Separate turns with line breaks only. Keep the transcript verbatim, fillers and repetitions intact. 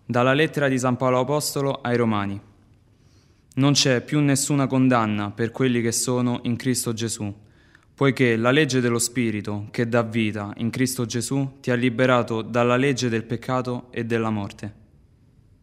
Dalla lettera di San Paolo Apostolo ai Romani. Non c'è più nessuna condanna per quelli che sono in Cristo Gesù, poiché la legge dello Spirito che dà vita in Cristo Gesù ti ha liberato dalla legge del peccato e della morte.